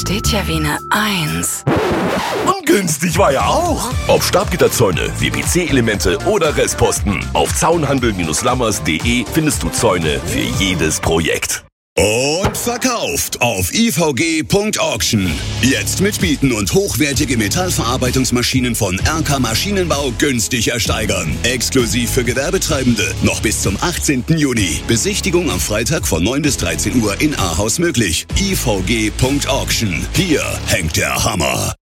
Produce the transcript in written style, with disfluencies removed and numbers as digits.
steht ja wie eine Eins. Ungünstig war ja auch. Ob Stabgitterzäune, WPC-Elemente oder Restposten. Auf zaunhandel-lammers.de findest du Zäune für jedes Projekt. Und verkauft auf ivg.auction. Jetzt mit Mieten und hochwertige Metallverarbeitungsmaschinen von RK Maschinenbau günstig ersteigern. Exklusiv für Gewerbetreibende. Noch bis zum 18. Juni. Besichtigung am Freitag von 9 bis 13 Uhr in Ahaus möglich. ivg.auction. Hier hängt der Hammer.